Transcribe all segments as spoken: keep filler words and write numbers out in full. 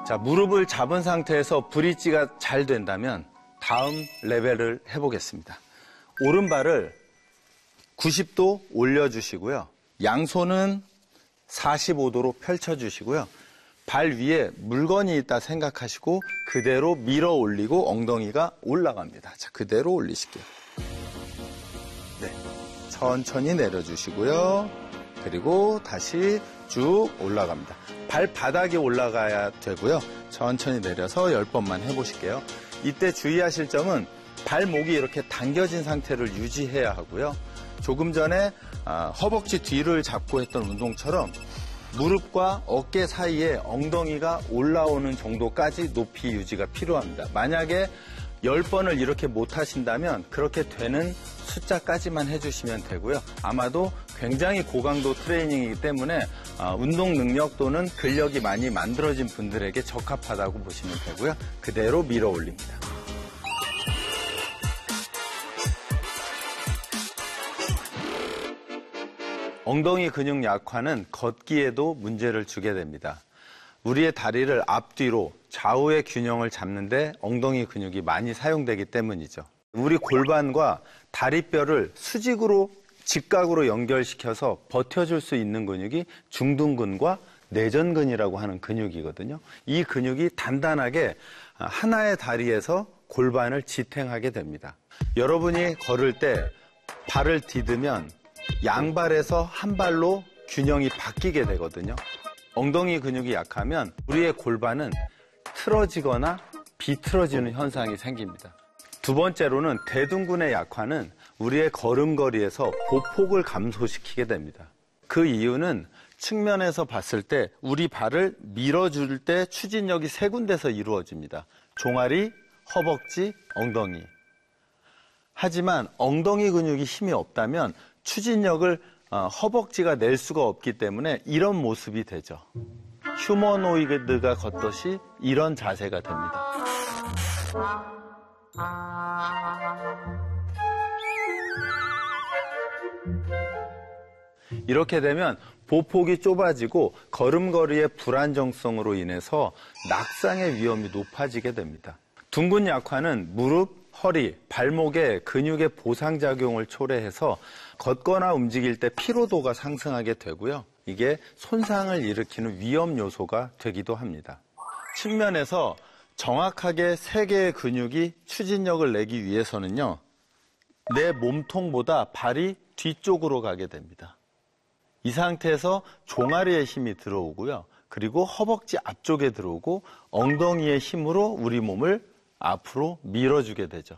자, 무릎을 잡은 상태에서 브릿지가 잘 된다면 다음 레벨을 해보겠습니다. 오른발을 구십 도 올려주시고요. 양손은 사십오 도로 펼쳐주시고요. 발 위에 물건이 있다 생각하시고 그대로 밀어 올리고 엉덩이가 올라갑니다. 자, 그대로 올리실게요. 네, 천천히 내려주시고요. 그리고 다시 쭉 올라갑니다. 발바닥이 올라가야 되고요. 천천히 내려서 열 번만 해보실게요. 이때 주의하실 점은 발목이 이렇게 당겨진 상태를 유지해야 하고요. 조금 전에 허벅지 뒤를 잡고 했던 운동처럼 무릎과 어깨 사이에 엉덩이가 올라오는 정도까지 높이 유지가 필요합니다. 만약에 열 번을 이렇게 못 하신다면 그렇게 되는 숫자까지만 해주시면 되고요. 아마도 굉장히 고강도 트레이닝이기 때문에 운동 능력 또는 근력이 많이 만들어진 분들에게 적합하다고 보시면 되고요. 그대로 밀어 올립니다. 엉덩이 근육 약화는 걷기에도 문제를 주게 됩니다. 우리의 다리를 앞뒤로 좌우의 균형을 잡는데 엉덩이 근육이 많이 사용되기 때문이죠. 우리 골반과 다리뼈를 수직으로 직각으로 연결시켜서 버텨줄 수 있는 근육이 중둔근과 내전근이라고 하는 근육이거든요. 이 근육이 단단하게 하나의 다리에서 골반을 지탱하게 됩니다. 여러분이 걸을 때 발을 디디면 양발에서 한 발로 균형이 바뀌게 되거든요. 엉덩이 근육이 약하면 우리의 골반은 틀어지거나 비틀어지는 현상이 생깁니다. 두 번째로는 대둔근의 약화는 우리의 걸음걸이에서 보폭을 감소시키게 됩니다. 그 이유는 측면에서 봤을 때 우리 발을 밀어줄 때 추진력이 세 군데서 이루어집니다. 종아리, 허벅지, 엉덩이. 하지만 엉덩이 근육이 힘이 없다면 추진력을 허벅지가 낼 수가 없기 때문에 이런 모습이 되죠. 휴머노이드가 걷듯이 이런 자세가 됩니다. 이렇게 되면 보폭이 좁아지고 걸음걸이의 불안정성으로 인해서 낙상의 위험이 높아지게 됩니다. 둔근 약화는 무릎, 허리, 발목에 근육의 보상작용을 초래해서 걷거나 움직일 때 피로도가 상승하게 되고요. 이게 손상을 일으키는 위험 요소가 되기도 합니다. 측면에서 정확하게 세 개의 근육이 추진력을 내기 위해서는요. 내 몸통보다 발이 뒤쪽으로 가게 됩니다. 이 상태에서 종아리에 힘이 들어오고요. 그리고 허벅지 앞쪽에 들어오고 엉덩이의 힘으로 우리 몸을 앞으로 밀어주게 되죠.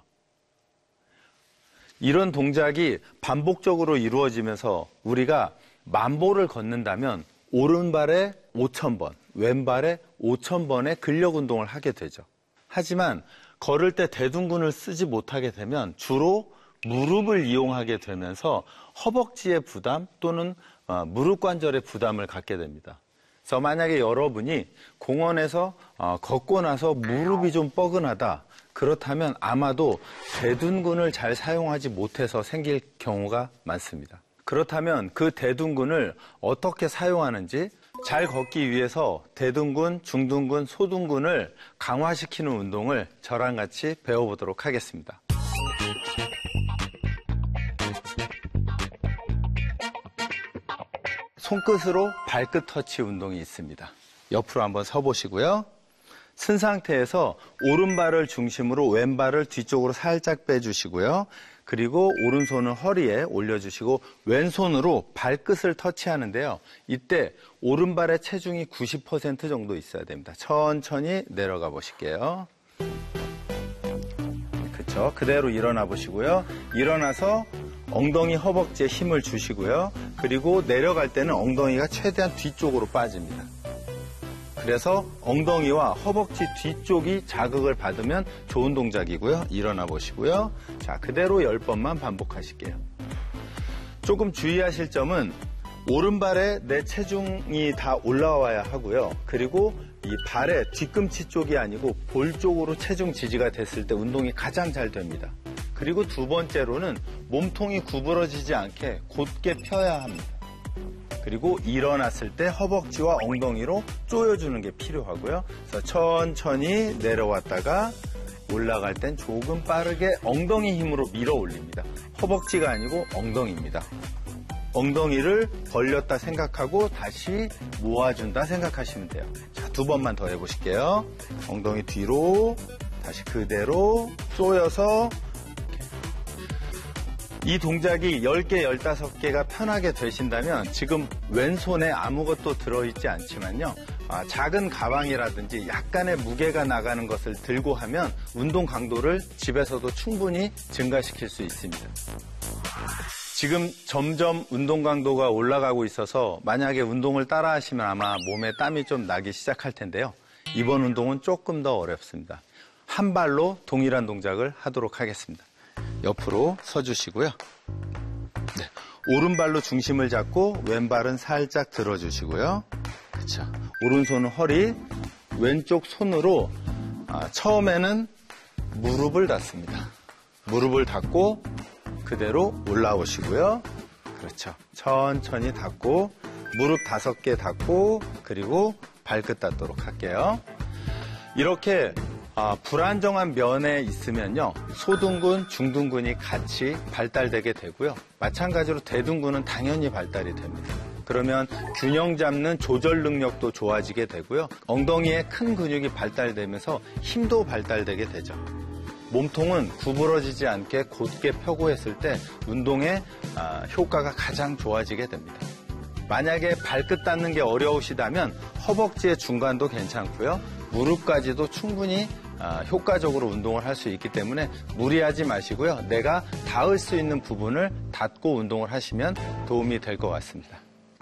이런 동작이 반복적으로 이루어지면서 우리가 만보를 걷는다면 오른발에 오천 번, 왼발에 오천 번의 근력 운동을 하게 되죠. 하지만 걸을 때 대둔근을 쓰지 못하게 되면 주로 무릎을 이용하게 되면서 허벅지의 부담 또는 무릎 관절의 부담을 갖게 됩니다. 그래서 만약에 여러분이 공원에서 걷고 나서 무릎이 좀 뻐근하다. 그렇다면 아마도 대둔근을 잘 사용하지 못해서 생길 경우가 많습니다. 그렇다면 그 대둔근을 어떻게 사용하는지 잘 걷기 위해서 대둔근, 중둔근, 소둔근을 강화시키는 운동을 저랑 같이 배워보도록 하겠습니다. 손끝으로 발끝 터치 운동이 있습니다. 옆으로 한번 서보시고요. 쓴 상태에서 오른발을 중심으로 왼발을 뒤쪽으로 살짝 빼주시고요. 그리고 오른손을 허리에 올려주시고 왼손으로 발끝을 터치하는데요. 이때 오른발의 체중이 구십 퍼센트 정도 있어야 됩니다. 천천히 내려가 보실게요. 그렇죠. 그대로 일어나 보시고요. 일어나서 엉덩이 허벅지에 힘을 주시고요. 그리고 내려갈 때는 엉덩이가 최대한 뒤쪽으로 빠집니다. 그래서 엉덩이와 허벅지 뒤쪽이 자극을 받으면 좋은 동작이고요. 일어나 보시고요. 자, 그대로 열 번만 반복하실게요. 조금 주의하실 점은 오른발에 내 체중이 다 올라와야 하고요. 그리고 이 발의 뒤꿈치 쪽이 아니고 볼 쪽으로 체중 지지가 됐을 때 운동이 가장 잘 됩니다. 그리고 두 번째로는 몸통이 구부러지지 않게 곧게 펴야 합니다. 그리고 일어났을 때 허벅지와 엉덩이로 조여주는 게 필요하고요. 그래서 천천히 내려왔다가 올라갈 땐 조금 빠르게 엉덩이 힘으로 밀어 올립니다. 허벅지가 아니고 엉덩이입니다. 엉덩이를 벌렸다 생각하고 다시 모아준다 생각하시면 돼요. 자, 두 번만 더 해보실게요. 엉덩이 뒤로 다시 그대로 조여서 이 동작이 열 개, 열다섯 개가 편하게 되신다면 지금 왼손에 아무것도 들어있지 않지만요. 아, 작은 가방이라든지 약간의 무게가 나가는 것을 들고 하면 운동 강도를 집에서도 충분히 증가시킬 수 있습니다. 지금 점점 운동 강도가 올라가고 있어서 만약에 운동을 따라 하시면 아마 몸에 땀이 좀 나기 시작할 텐데요. 이번 운동은 조금 더 어렵습니다. 한 발로 동일한 동작을 하도록 하겠습니다. 옆으로 서주시고요. 네, 오른발로 중심을 잡고 왼발은 살짝 들어주시고요. 그렇죠. 오른손은 허리, 왼쪽 손으로 아, 처음에는 무릎을 닫습니다. 무릎을 닫고 그대로 올라오시고요. 그렇죠. 천천히 닫고 무릎 다섯 개 닫고 그리고 발끝 닫도록 할게요. 이렇게 아, 불안정한 면에 있으면요. 소둔근, 중둔근이 같이 발달되게 되고요. 마찬가지로 대둔근은 당연히 발달이 됩니다. 그러면 균형 잡는 조절 능력도 좋아지게 되고요. 엉덩이에 큰 근육이 발달되면서 힘도 발달되게 되죠. 몸통은 구부러지지 않게 곧게 펴고 했을 때 운동의 아, 효과가 가장 좋아지게 됩니다. 만약에 발끝 닿는 게 어려우시다면 허벅지의 중간도 괜찮고요. 무릎까지도 충분히 아, 효과적으로 운동을 할 수 있기 때문에 무리하지 마시고요. 내가 닿을 수 있는 부분을 닿고 운동을 하시면 도움이 될 것 같습니다.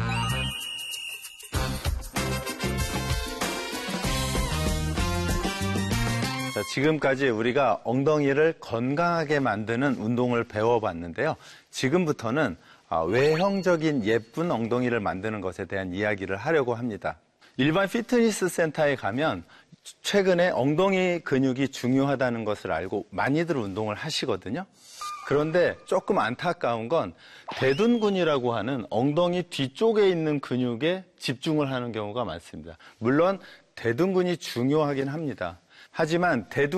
자, 지금까지 우리가 엉덩이를 건강하게 만드는 운동을 배워봤는데요. 지금부터는 외형적인 예쁜 엉덩이를 만드는 것에 대한 이야기를 하려고 합니다. 일반 피트니스 센터에 가면 최근에 엉덩이 근육이 중요하다는 것을 알고 많이들 운동을 하시거든요. 그런데 조금 안타까운 건 대둔근이라고 하는 엉덩이 뒤쪽에 있는 근육에 집중을 하는 경우가 많습니다. 물론 대둔근이 중요하긴 합니다. 하지만 대둔